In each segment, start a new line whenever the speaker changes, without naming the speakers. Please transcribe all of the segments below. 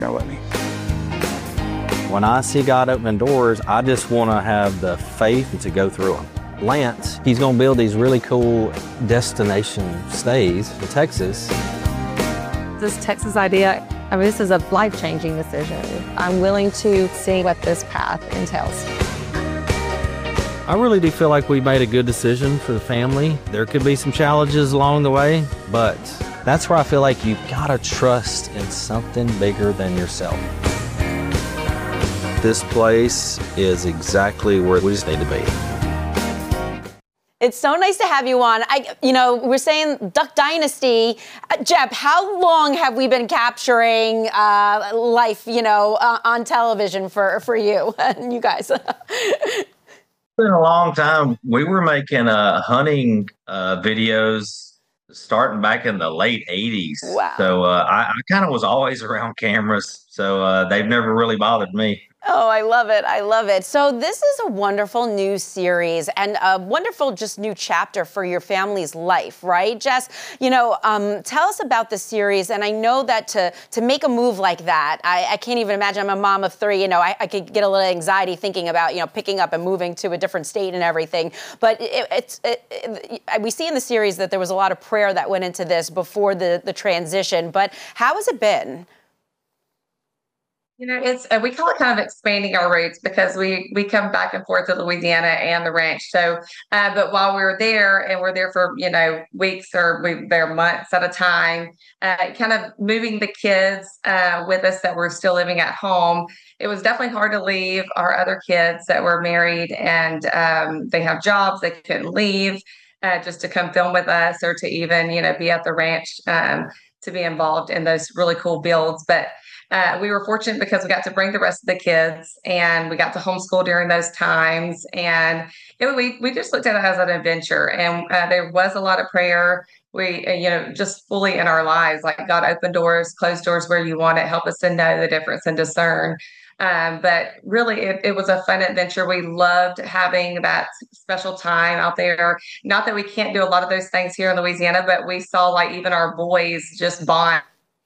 with me.
When I see God opening doors, I just want to have the faith to go through them. Lance, he's going to build these really cool destination stays in Texas.
This Texas idea, I mean, this is a life-changing decision. I'm willing to see what this path entails.
I really do feel like we made a good decision for the family. There could be some challenges along the way, but that's where I feel like you've got to trust in something bigger than yourself. This place is exactly where we just need to be.
It's so nice to have you on. We're saying Duck Dynasty. Jeb, how long have we been capturing life, on television for you and you guys?
It's been a long time. We were making hunting videos starting back in the late 80s.
Wow.
So I kind of was always around cameras. So they've never really bothered me.
Oh, I love it. I love it. So this is a wonderful new series and a wonderful just new chapter for your family's life, right, Jess? Tell us about the series. And I know that to make a move like that, I can't even imagine. I'm a mom of three. I could get a little anxiety thinking about, picking up and moving to a different state and everything. But we see in the series that there was a lot of prayer that went into this before the transition. But how has it been?
It's we call it kind of expanding our roots because we come back and forth to Louisiana and the ranch. So, but while we were there and we're there for weeks or we're there months at a time, kind of moving the kids with us that were still living at home. It was definitely hard to leave our other kids that were married and they have jobs. They couldn't leave just to come film with us or to even be at the ranch to be involved in those really cool builds, but. We were fortunate because we got to bring the rest of the kids and we got to homeschool during those times. And we just looked at it as an adventure. And there was a lot of prayer. We, just fully in our lives, like God open doors, close doors where you want it, help us to know the difference and discern. But really, it was a fun adventure. We loved having that special time out there. Not that we can't do a lot of those things here in Louisiana, but we saw like even our boys just bond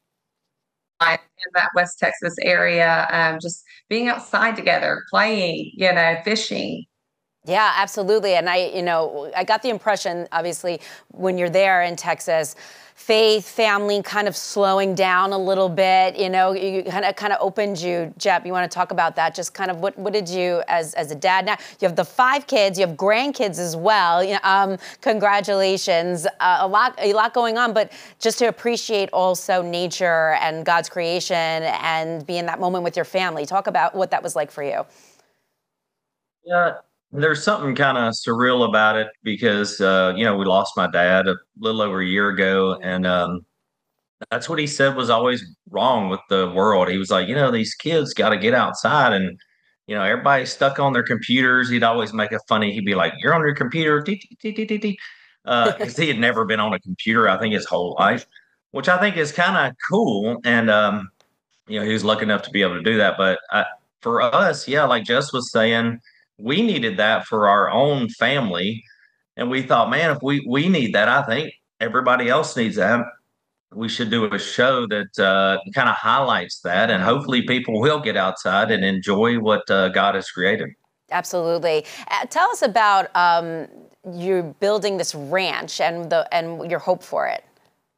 in that West Texas area, just being outside together, playing, fishing.
Yeah, absolutely. And I got the impression, obviously, when you're there in Texas, faith, family kind of slowing down a little bit, you kind of opened you. Jeb, you want to talk about that? Just kind of what did you as a dad? Now you have the 5 kids, you have grandkids as well. Congratulations, a lot going on, but just to appreciate also nature and God's creation and be in that moment with your family. Talk about what that was like for you.
Yeah. There's something kind of surreal about it because, we lost my dad a little over a year ago. And that's what he said was always wrong with the world. He was like, these kids got to get outside and, everybody's stuck on their computers. He'd always make it funny. He'd be like, you're on your computer. Because he had never been on a computer, I think, his whole life, which I think is kind of cool. And, he was lucky enough to be able to do that. But for us, yeah, like Jess was saying, we needed that for our own family. And we thought, man, if we need that, I think everybody else needs that. We should do a show that kind of highlights that. And hopefully people will get outside and enjoy what God has created.
Absolutely. Tell us about you building this ranch and your hope for it.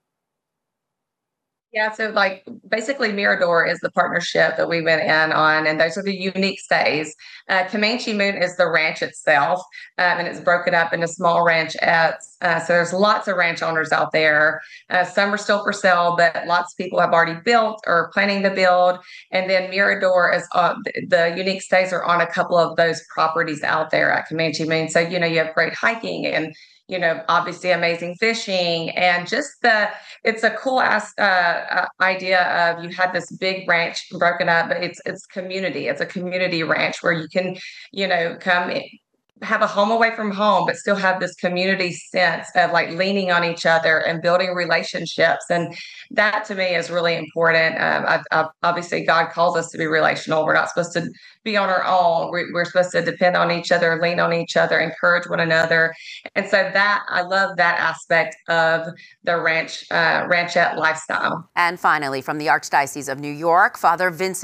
Yeah, so basically Mirador is the partnership that we went in on, and those are the unique stays. Comanche Moon is the ranch itself, and it's broken up into small ranchettes. So there's lots of ranch owners out there. Some are still for sale, but lots of people have already built or planning to build. And then Mirador is the unique stays are on a couple of those properties out there at Comanche Moon. So, you have great hiking and obviously amazing fishing and just it's a cool idea of you had this big ranch broken up, but it's community. It's a community ranch where you can, come have a home away from home, but still have this community sense of like leaning on each other and building relationships. And that to me is really important. Obviously, God calls us to be relational. We're not supposed to be on our own. We're supposed to depend on each other, lean on each other, encourage one another. And so that I love that aspect of the ranchette lifestyle.
And finally, from the Archdiocese of New York, Father Vincent